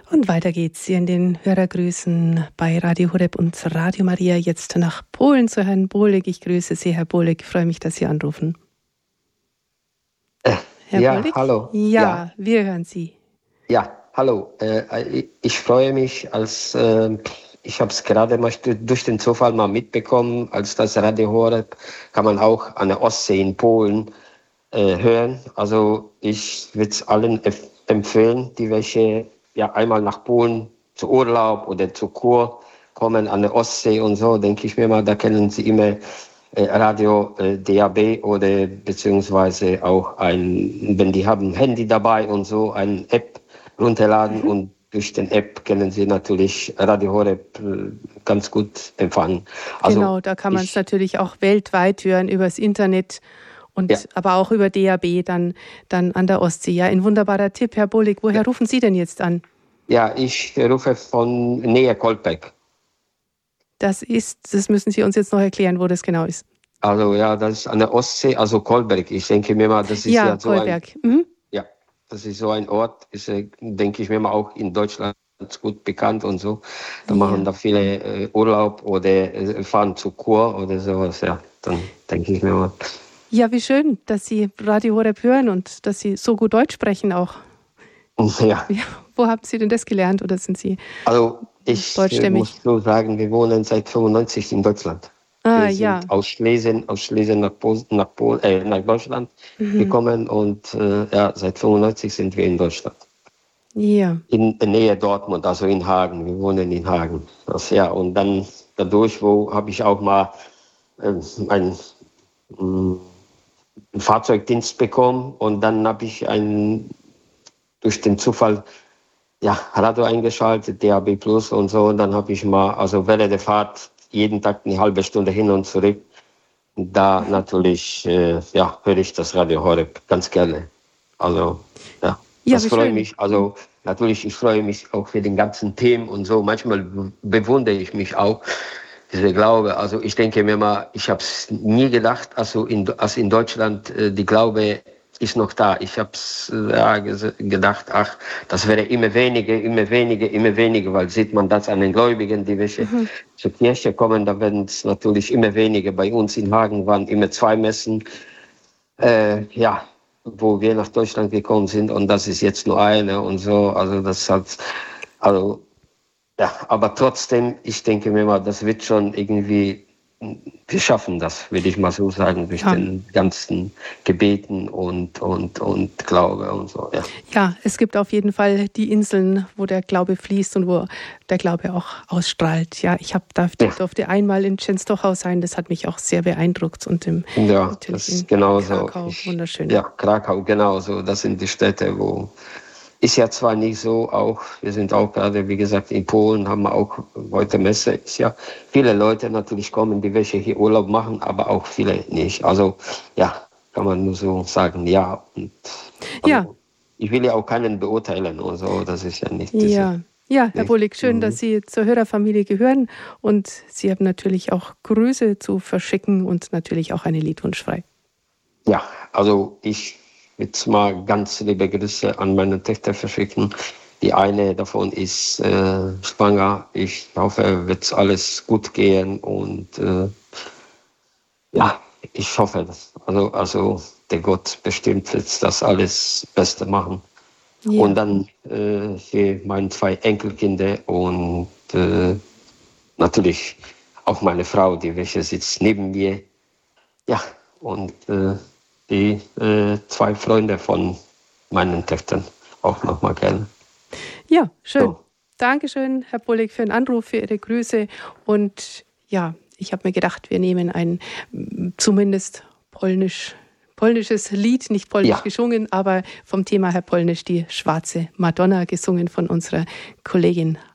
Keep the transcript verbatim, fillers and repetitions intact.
Und weiter geht's hier in den Hörergrüßen bei Radio Horeb und Radio Maria. Jetzt nach Polen zu Herrn Bolig. Ich grüße Sie, Herr Bolig. Ich freue mich, dass Sie anrufen. Äh, Herr ja, Bolig? hallo. Ja, Ja, wir hören Sie. ja, hallo. Äh, ich, ich freue mich, als äh, ich habe es gerade mal st- durch den Zufall mal mitbekommen, als das Radio Horeb kann man auch an der Ostsee in Polen äh, hören. Also ich würde es allen ef- empfehlen, die welche ja einmal nach Polen zu Urlaub oder zur Kur kommen an der Ostsee und so, denke ich mir mal, da können sie immer äh, Radio äh, D A B oder beziehungsweise auch ein, wenn die haben ein Handy dabei und so, eine App runterladen Mhm. und durch den App können sie natürlich Radio Horeb äh, ganz gut empfangen. Also Genau, da kann man es ich, natürlich auch weltweit hören, übers Internet ja, und aber auch über D A B dann, dann an der Ostsee. Ja, ein wunderbarer Tipp, Herr Bolig. Woher rufen Sie denn jetzt an? ja, ich rufe von Nähe Kolpeck. Das ist, das müssen Sie uns jetzt noch erklären, wo das genau ist. Also ja, das ist an der Ostsee, also Kolberg. Ich denke mir mal, das ist Ja, ja so ein, Kolberg. Mhm. ja, das ist so ein Ort, ist, äh, denke ich mir mal, auch in Deutschland gut bekannt und so. Da machen Ja. da viele äh, Urlaub oder äh, fahren zur Kur oder sowas, ja. Dann denke ich mir mal. Ja, wie schön, dass Sie Radio Horeb hören und dass Sie so gut Deutsch sprechen auch. Ja, Ja, wo haben Sie denn das gelernt oder sind Sie also ich äh, deutschstämmig? muss so sagen, wir wohnen seit fünfundneunzig in Deutschland. Ah, Wir ja. sind aus Schlesien, aus Schlesien nach, Pol nach, Pol äh, nach Deutschland Mhm. gekommen und äh, ja, seit fünfundneunzig sind wir in Deutschland. Ja. In der Nähe Dortmund, also in Hagen. Wir wohnen in Hagen. Das, ja, und dann dadurch, wo habe ich auch mal äh, einen, mh, einen Fahrzeugdienst bekommen und dann habe ich einen, durch den Zufall ja, Radio eingeschaltet, D A B Plus und so. Und dann habe ich mal, also während der Fahrt jeden Tag eine halbe Stunde hin und zurück. Da natürlich, äh, ja, höre ich das Radio Horeb ganz gerne. Also, ja, Ja, das wie freut schön. mich. Also, natürlich, ich freue mich auch für den ganzen Themen und so. Manchmal be- bewundere ich mich auch, dieser Glaube. Also, ich denke mir mal, ich habe es nie gedacht, also in, als in Deutschland äh, die Glaube ist noch da. Ich habe es äh, ja, ges- gedacht, ach, das wäre immer weniger, immer weniger, immer weniger, weil sieht man das an den Gläubigen, die welche Mhm. zur Kirche kommen, da werden es natürlich immer weniger. Bei uns in Hagen waren immer zwei Messen, äh, ja, wo wir nach Deutschland gekommen sind und das ist jetzt nur eine und so. Also das hat, also ja, aber trotzdem, ich denke mir mal, das wird schon irgendwie, wir schaffen das, würde ich mal so sagen, durch Ja. den ganzen Gebeten und, und, und Glaube und so, ja. Ja, es gibt auf jeden Fall die Inseln, wo der Glaube fließt und wo der Glaube auch ausstrahlt. Ja, ich hab, darf, Ja. durfte einmal in Częstochow sein, das hat mich auch sehr beeindruckt und im, Ja, natürlich das in ist genauso. Krakau, Ich, wunderschön. ja, Krakau, genauso. Das sind die Städte, wo ist ja zwar nicht so, auch wir sind auch gerade, wie gesagt, in Polen haben wir auch heute Messe. Ist ja viele Leute natürlich kommen, die welche hier Urlaub machen, aber auch viele nicht. Also ja, kann man nur so sagen, ja. Und, also, Ja. ich will ja auch keinen beurteilen und so. Das ist ja nicht diese. Ja. Ja, Herr Nee. Bolig, schön, Mhm. dass Sie zur Hörerfamilie gehören und Sie haben natürlich auch Grüße zu verschicken und natürlich auch eine Liedwunsch frei. Ja, also ich jetzt mal ganz liebe Grüße an meine Töchter verschicken. Die eine davon ist äh, schwanger. Ich hoffe, wird alles gut gehen und äh, ja, ich hoffe, dass, also, also der Gott bestimmt wird das alles Beste machen. Ja. Und dann äh, für meine zwei Enkelkinder und äh, natürlich auch meine Frau, die welche sitzt neben mir. Ja, und äh, die äh, zwei Freunde von meinen Töchtern auch nochmal gerne. Ja, schön. So. Dankeschön, Herr Bolig, für den Anruf, für Ihre Grüße. Und ja, ich habe mir gedacht, wir nehmen ein m, zumindest polnisch, polnisches Lied, nicht polnisch Ja. gesungen, aber vom Thema her polnisch, die Schwarze Madonna, gesungen von unserer Kollegin